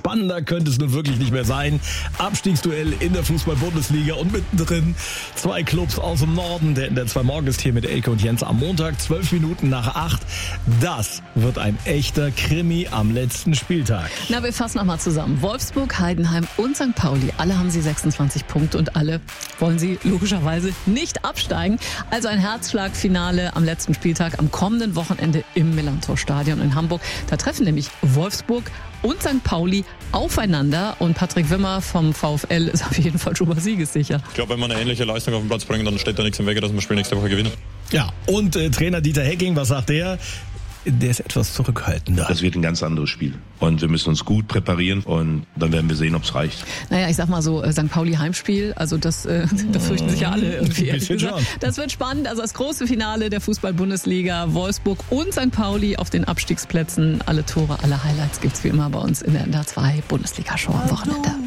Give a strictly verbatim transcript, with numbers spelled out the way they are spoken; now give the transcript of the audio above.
Spannender könnte es nun wirklich nicht mehr sein. Abstiegsduell in der Fußball-Bundesliga und mittendrin zwei Clubs aus dem Norden. Der in der zwei Morgen ist hier mit Elke und Jens am Montag, zwölf Minuten nach acht. Das wird ein echter Krimi am letzten Spieltag. Na, wir fassen nochmal zusammen. Wolfsburg, Heidenheim und Sankt Pauli, alle haben sie sechsundzwanzig Punkte und alle wollen sie logischerweise nicht absteigen. Also ein Herzschlagfinale am letzten Spieltag am kommenden Wochenende im Millantor-Stadion in Hamburg. Da treffen nämlich Wolfsburg und Sankt Pauli aufeinander und Patrick Wimmer vom VfL ist auf jeden Fall schon mal siegessicher. Ich glaube, wenn wir eine ähnliche Leistung auf den Platz bringen, dann steht da nichts im Wege, dass wir das Spiel nächste Woche gewinnen. Ja, und äh, Trainer Dieter Hecking, was sagt der? Der ist etwas zurückhaltender. Das wird ein ganz anderes Spiel. Und wir müssen uns gut präparieren und dann werden wir sehen, ob es reicht. Naja, ich sag mal so, Sankt Pauli Heimspiel, also das, äh, da fürchten sich ja alle irgendwie. Ehrlich gesagt. Das wird spannend, also das große Finale der Fußball-Bundesliga, Wolfsburg und Sankt Pauli auf den Abstiegsplätzen. Alle Tore, alle Highlights gibt's wie immer bei uns in der N D R zwei Bundesliga-Show am Wochenende.